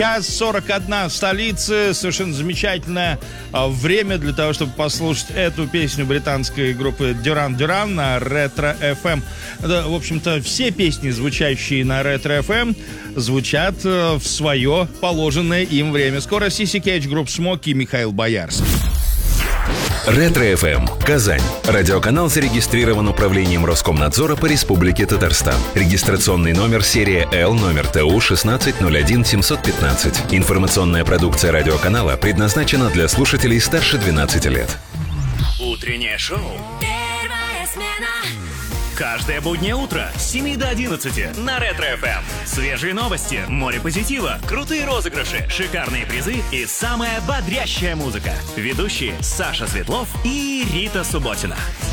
Час 41 в столице. Совершенно замечательное время для того, чтобы послушать эту песню британской группы Duran Duran на Ретро FM. Да, в общем-то, все песни, звучащие на Ретро FM, звучат в свое положенное им время. Скоро Сиси Кейдж, группа Смоки и Михаил Боярский. Ретро ФМ. Казань. Радиоканал зарегистрирован управлением Роскомнадзора по Республике Татарстан. Регистрационный номер серия Л, номер ТУ 1601715. Информационная продукция радиоканала предназначена для слушателей старше 12 лет. Утреннее шоу. Первая смена. Каждое буднее утро с 7 до 11 на Ретро-ФМ. Свежие новости, море позитива, крутые розыгрыши, шикарные призы и самая бодрящая музыка. Ведущие Саша Светлов и Рита Субботина.